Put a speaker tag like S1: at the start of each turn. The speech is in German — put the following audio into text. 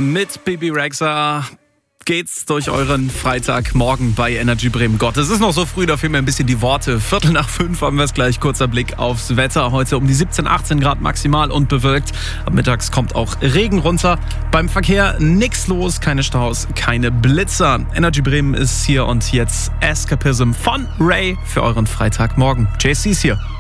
S1: Mit Bibi Rexha geht's durch euren Freitagmorgen bei Energy Bremen. Gott, es ist noch so früh, da fehlen mir ein bisschen die Worte. 4:45 haben wir es gleich. Kurzer Blick aufs Wetter. Heute um die 17, 18 Grad maximal und bewölkt. Ab mittags kommt auch Regen runter. Beim Verkehr nichts los, keine Staus, keine Blitzer. Energy Bremen ist hier und jetzt Escapism von Ray für euren Freitagmorgen. JC ist hier.